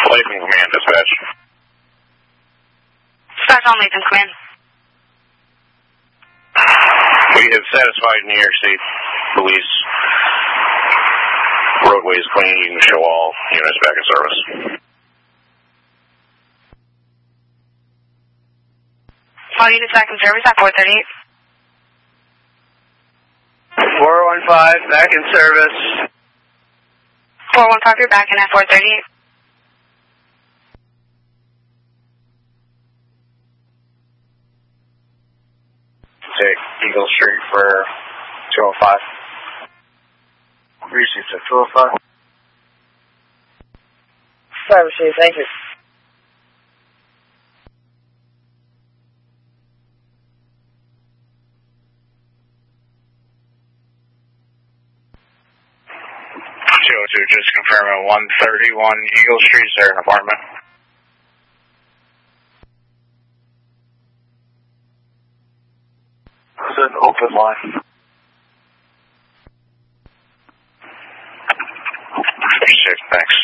Latham Command, dispatch. Dispatch on Latham Command. We have satisfied New York State Police roadways clean. You can show all units back in service. All units back in service at 438. 415, back in service. 415, you're back in at 438. Take Eagle Street for 205. Received at 205. Sorry, Chief, thank you. Just confirming 131 Eagle Street, is there an apartment? Is it an open line? Safe, thanks.